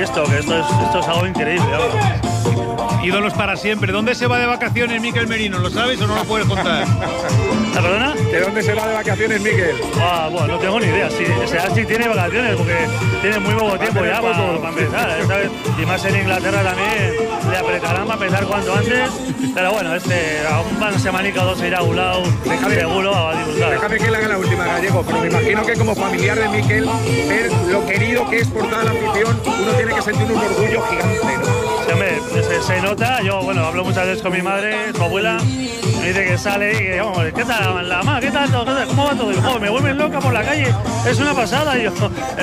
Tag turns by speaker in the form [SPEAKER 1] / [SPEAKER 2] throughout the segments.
[SPEAKER 1] visto, que esto es algo increíble, vamos.
[SPEAKER 2] Ídolos para siempre. ¿Dónde se va de vacaciones Mikel Merino? ¿Lo sabes o no lo puedes contar?
[SPEAKER 1] ¿La perdona?
[SPEAKER 3] ¿De dónde se va de vacaciones Mikel?
[SPEAKER 1] Bueno, no tengo ni idea. Sí tiene vacaciones, porque tiene muy poco tiempo ya para empezar, ¿sabes? Y más en Inglaterra también le apretarán para empezar cuanto antes. Pero bueno, una semanica o dos se irá a un lado, seguro a disfrutar.
[SPEAKER 3] Déjame que le haga la última, Gallego, pero me imagino que como familiar de Mikel, ver lo querido que es por toda la afición, uno tiene que sentir un orgullo gigante, ¿no?
[SPEAKER 1] Sí, hombre, se nota. Yo, hablo muchas veces con mi madre, su abuela, me dice que sale y que, vamos, ¿qué tal, la mamá? ¿Qué tal? ¿Cómo va todo? Y, joder, me vuelven loca por la calle, es una pasada. Y yo,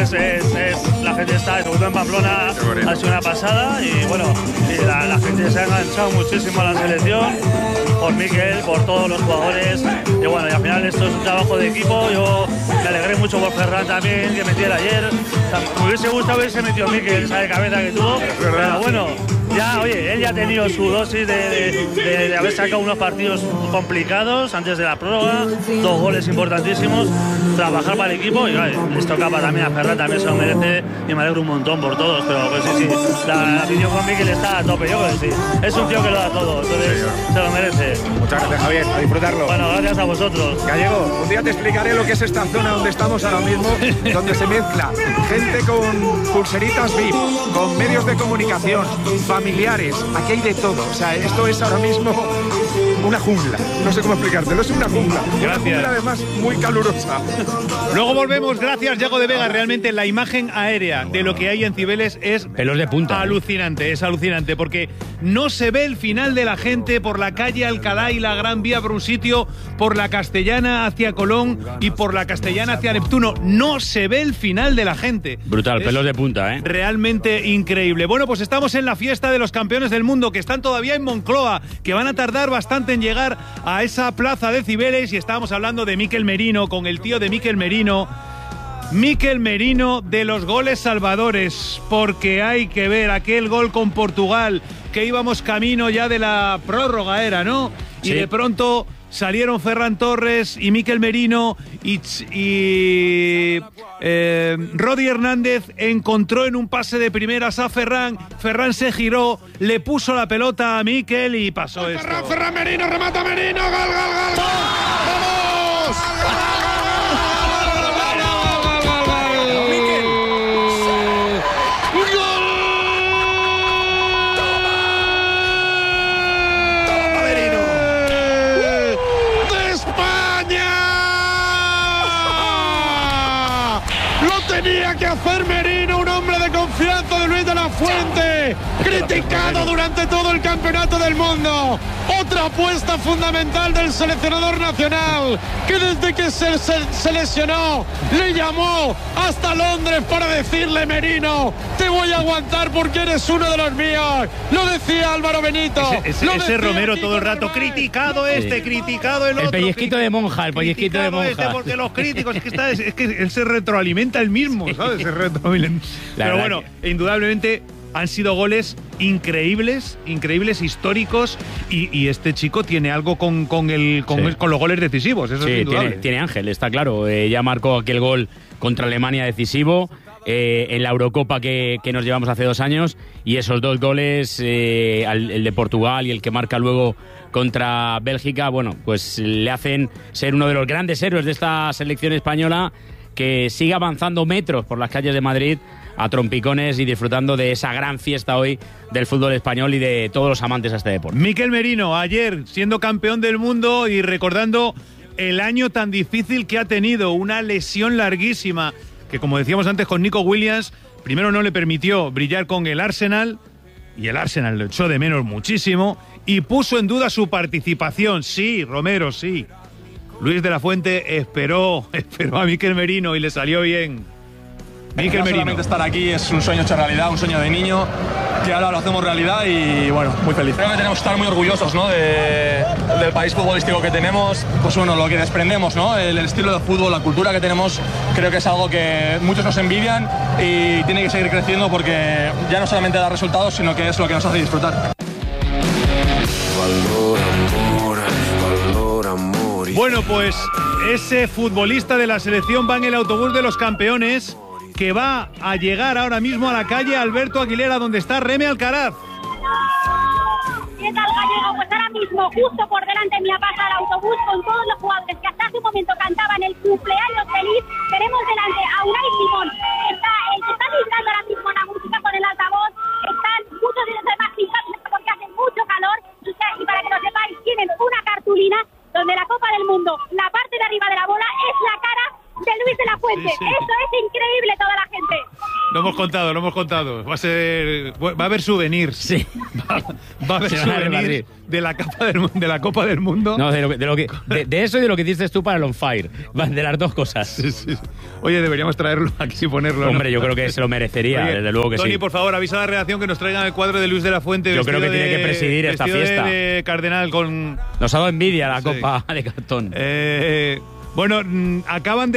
[SPEAKER 1] la gente está, sobre todo en Pamplona, ha sido una pasada. Y bueno, la gente se ha enganchado muchísimo a la selección, por Mikel, por todos los jugadores. Y bueno, y al final esto es un trabajo de equipo. Yo me alegré mucho por Ferran también, que metiera ayer. O sea, me hubiese gustado haberse metido Mikel, esa de cabeza que tuvo. Pero bueno, ya, oye, él ya ha tenido su dosis de haber sacado unos partidos complicados antes de la prórroga, 2 goles importantísimos, trabajar para el equipo. Y vale, les toca también a Ferran, también se lo merece, y me alegro un montón por todos. Pero pues sí, la afición con Mikel está a tope, yo creo que sí. Es un tío que lo da todo, entonces se lo merece.
[SPEAKER 3] Muchas gracias, Javier, a disfrutarlo.
[SPEAKER 1] Bueno, gracias a vosotros.
[SPEAKER 3] Gallego, un día te explicaré lo que es esta zona donde estamos ahora mismo, donde se mezcla gente con pulseritas VIP, con medios de comunicación, familiares, aquí hay de todo. O sea, esto es ahora mismo una jungla, no sé cómo explicártelo, es una jungla.
[SPEAKER 2] Gracias.
[SPEAKER 3] Una jungla además muy calurosa.
[SPEAKER 2] Luego volvemos, gracias Yago de Vega. Realmente la imagen aérea de lo que hay en Cibeles es
[SPEAKER 4] pelos de punta.
[SPEAKER 2] Alucinante, es alucinante, porque no se ve el final de la gente por la calle Alcalá y la Gran Vía por un sitio, por la Castellana hacia Colón y por la Castellana hacia Neptuno. No se ve el final de la gente.
[SPEAKER 4] Brutal, pelos de punta, ¿eh?
[SPEAKER 2] Realmente increíble. Bueno, pues estamos en la fiesta de los campeones del mundo, que están todavía en Moncloa, que van a tardar bastante en llegar a esa plaza de Cibeles, y estábamos hablando de Mikel Merino, con el tío de Mikel Merino. Mikel Merino de los goles salvadores, porque hay que ver aquel gol con Portugal, que íbamos camino ya de la prórroga, era, ¿no? Sí. Y de pronto salieron Ferran Torres y Mikel Merino y Rodi Hernández encontró en un pase de primeras a Ferran. Ferran se giró, le puso la pelota a Mikel y pasó esto.
[SPEAKER 3] Ferran Merino, remata Merino, gol, gol, gol, gol. ¡Vamos! Tenía que hacer Merino, un hombre de confianza de Luis de la Fuente, criticado durante todo el campeonato del mundo. Otra apuesta fundamental del seleccionador nacional, que desde que se lesionó le llamó hasta Londres para decirle: Merino, te voy a aguantar porque eres uno de los míos. Lo decía Álvaro Benito.
[SPEAKER 2] Ese Romero todo el rato, criticado este, criticado el otro.
[SPEAKER 4] El pellizquito de monja, el pellizquito de monja.
[SPEAKER 2] Este porque los críticos, es que él se retroalimenta él mismo, ¿sabes? Se retroalimenta. Pero bueno, indudablemente han sido goles increíbles, históricos, y este chico tiene algo con los goles decisivos, eso es indudable.
[SPEAKER 4] Tiene ángel, está claro. Ya marcó aquel gol contra Alemania decisivo, en la Eurocopa que nos llevamos hace 2 años, y esos 2 goles, el de Portugal y el que marca luego contra Bélgica, bueno, pues le hacen ser uno de los grandes héroes de esta selección española, que sigue avanzando metros por las calles de Madrid a trompicones y disfrutando de esa gran fiesta hoy del fútbol español y de todos los amantes a este deporte.
[SPEAKER 2] Mikel Merino, ayer siendo campeón del mundo y recordando el año tan difícil que ha tenido, una lesión larguísima que, como decíamos antes con Nico Williams, primero no le permitió brillar con el Arsenal, y el Arsenal lo echó de menos muchísimo y puso en duda su participación. Sí, Romero, sí. Luis de la Fuente esperó a Mikel Merino y le salió bien. Mikel Merino.
[SPEAKER 5] Solamente estar aquí es un sueño hecho realidad, un sueño de niño, que ahora lo hacemos realidad y bueno, muy feliz. Creo que tenemos que estar muy orgullosos, ¿no? del país futbolístico que tenemos, pues bueno, lo que desprendemos, ¿no? El estilo de fútbol, la cultura que tenemos, creo que es algo que muchos nos envidian y tiene que seguir creciendo, porque ya no solamente da resultados, sino que es lo que nos hace disfrutar.
[SPEAKER 2] Bueno, pues ese futbolista de la selección va en el autobús de los campeones que va a llegar ahora mismo a la calle Alberto Aguilera, donde está Reme Alcaraz.
[SPEAKER 6] ¿Qué tal, Gallego? Pues ahora mismo, justo por delante mía pasa el autobús con todos los jugadores que hasta hace un momento cantaban el cumpleaños feliz. Tenemos delante a Unai Simón, que está librando ahora mismo la música con el altavoz. Están muchos de los demás pintados porque hace mucho calor. Y para que lo sepáis, tienen una cartulina donde la Copa del Mundo, la parte de arriba de la bola, es la cara de Luis de la Fuente.
[SPEAKER 2] Sí.
[SPEAKER 6] Eso es increíble, toda la gente.
[SPEAKER 2] Lo hemos contado. Va a haber souvenirs.
[SPEAKER 4] Sí.
[SPEAKER 2] Va a haber
[SPEAKER 4] Se van a
[SPEAKER 2] souvenirs
[SPEAKER 4] repartir.
[SPEAKER 2] de la Copa del Mundo.
[SPEAKER 4] No, de eso y de lo que dices tú para el On Fire. De las dos cosas.
[SPEAKER 2] Sí. Oye, deberíamos traerlo aquí y ponerlo, ¿no?
[SPEAKER 4] Hombre, yo creo que se lo merecería,
[SPEAKER 2] Oye,
[SPEAKER 4] desde luego que
[SPEAKER 2] Tony,
[SPEAKER 4] sí.
[SPEAKER 2] por favor, avisa a la redacción que nos traigan el cuadro de Luis de la Fuente.
[SPEAKER 4] Yo creo que tiene que presidir esta
[SPEAKER 2] vestido
[SPEAKER 4] fiesta.
[SPEAKER 2] de cardenal con...
[SPEAKER 4] Nos ha dado envidia la
[SPEAKER 2] Sí.
[SPEAKER 4] copa de cartón.
[SPEAKER 2] Bueno, acaban de